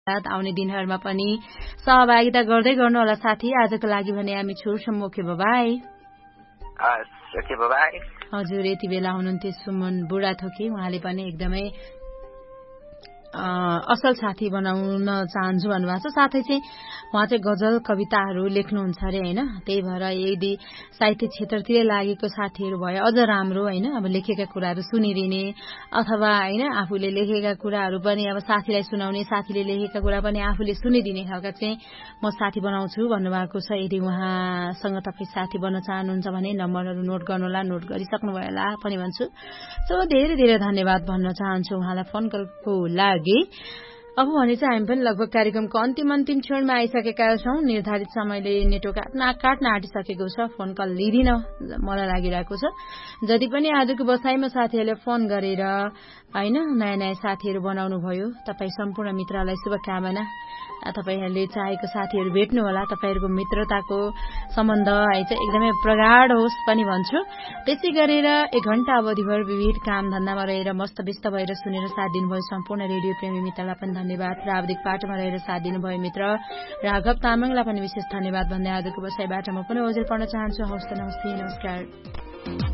आउने दिनहरुमा पनि सहभागिता गर्दै गर्नु होला साथी। आजको लागि भने हामी छोड्छौं। Okay bye. Okay bye. हजुर यति बेला हुनुहुन्थ्यो सुमन बुढाथोकी। उहाँले पनि एकदमै असल साथी बनाउन चाहन्छु भन्नुभएको छ। साथै चाहिँ उहाँ चाहिँ गजल कविताहरू लेख्नुहुन्छ अरे हैन। त्यही भएर यदि साहित्य क्षेत्रतिर लागेको साथीहरू भए अझ राम्रो हैन। अब लेखेका कुराहरू सुनिदिने अथवा हैन आफूले लेखेका कुराहरू पनि अब साथीलाई सुनाउने, साथीले लेखेका कुरा पनि आफूले सुनिदिने खालका चाहिँ म साथी बनाउँछु भन्नुभएको छ। यदि उहाँसँग तपाई साथी बन्न चाहनुहुन्छ भने नम्बरहरू नोट गर्नुहोला, नोट गरिसक्नु भयो होला पनि भन्छु। सो धेरै धेरै धन्यवाद भन्न चाहन्छु उहाँलाई फोन कलको लागि। अब भने चाहिँ हामी पनि लगभग कार्यक्रमको अन्तिम क्षणमा आइसकेका छौं। निर्धारित समयले नेटवर्क काट्न आँटिसकेको छ। फोन कल लिदिन मलाई लागिरहेको छ। जति पनि आजको बसाइमा साथीहरूले फोन गरेर हैन नयाँ नयाँ साथीहरू बनाउनु भयो, तपाई सम्पूर्ण मित्रलाई शुभकामना। तपाईहरुले चाहेको साथीहरू भेट्नु होला। तपाईहरुको मित्रताको सम्बन्ध चाहिँ एकदमै प्रगाढ होस् पनि भन्छु। त्यसै गरेर 1 घण्टा अवधिभर विविध काम धन्दामा रहेर मस्त व्यस्त भएर सुनेर साथ दिनुभयो सम्पूर्ण रेडियो प्रेमी मित्रलाई पनि धन्यवाद। प्राविधिक पाटोमा रहेर साथ दिनुभयो मित्र राघव तामाङलाई पनि विशेष धन्यवाद भन्दै आजको बसाइबाट म पनि ओजेल पर्न चाहन्छु। हवस् त नमस्ते नमस्कार।